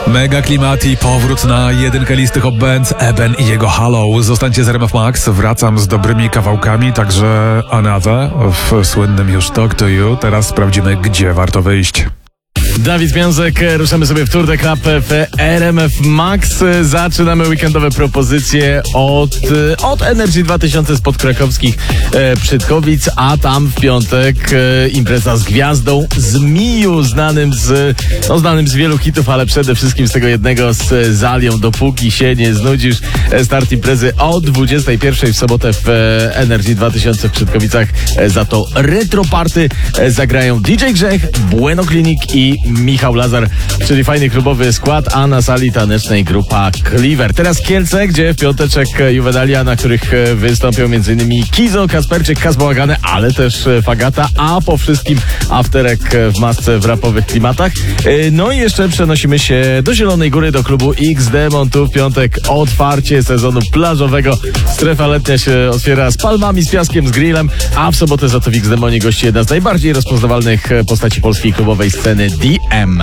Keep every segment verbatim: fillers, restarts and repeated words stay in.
Mega klimat i powrót na jedynkę listy Hot Bands, Eben i jego Hollow. Zostańcie z R M F Max, wracam z dobrymi kawałkami, także Another w słynnym już Talk to You. Teraz sprawdzimy, gdzie warto wyjść. Dawid Związek, ruszamy sobie w Tour de Club w R M F Max. Zaczynamy weekendowe propozycje od, od Energy dwa tysiące spod krakowskich e, Przytkowic, a tam w piątek e, impreza z gwiazdą, z Miu, znanym z, no, znanym z wielu hitów, ale przede wszystkim z tego jednego, z Zalią, Dopóki się nie znudzisz. Start imprezy o dwudziestej pierwszej w sobotę w e, Energy dwa tysiące w Przytkowicach. E, za to retro party e, zagrają D J Grzech, Bueno Clinic i Michał Lazar, czyli fajny klubowy skład, a na sali tanecznej grupa Cleaver. Teraz Kielce, gdzie w piąteczek Juvenalia, na których wystąpią m.in. Kizo, Kasperczyk, Kazbałagane, ale też Fagata, a po wszystkim afterek w masce w rapowych klimatach. No i jeszcze przenosimy się do Zielonej Góry, do klubu X Demon. Tu w piątek otwarcie sezonu plażowego. Strefa letnia się otwiera z palmami, z piaskiem, z grillem, a w sobotę za to w X Demonie gości jedna z najbardziej rozpoznawalnych postaci polskiej klubowej sceny, D M.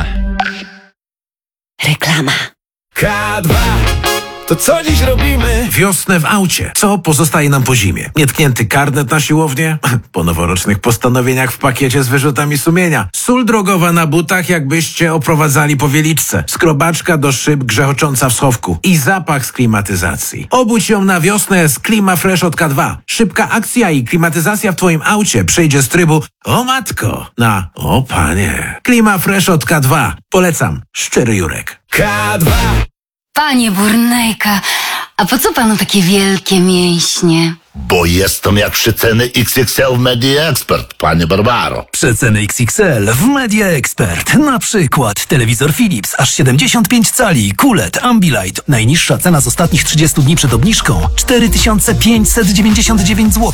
Reklama. K dwa. To co dziś robimy? Wiosnę w aucie. Co pozostaje nam po zimie? Nietknięty karnet na siłownię? Po noworocznych postanowieniach w pakiecie z wyrzutami sumienia. Sól drogowa na butach, jakbyście oprowadzali po Wieliczce. Skrobaczka do szyb grzechocząca w schowku. I zapach z klimatyzacji. Obudź ją na wiosnę z Klima Fresh od K dwa. Szybka akcja i klimatyzacja w twoim aucie przejdzie z trybu o matko na o panie. Klima Fresh od K dwa. Polecam. Szczery Jurek. K dwa. Panie Burnejka, a po co panu takie wielkie mięśnie? Bo jestem jak przeceny X X L w Media Expert, panie Barbaro. Przeceny X X L w Media Expert. Na przykład telewizor Philips aż siedemdziesiąt pięć cali, Q L E D, Ambilight. Najniższa cena z ostatnich trzydziestu dni przed obniżką cztery tysiące pięćset dziewięćdziesiąt dziewięć złotych.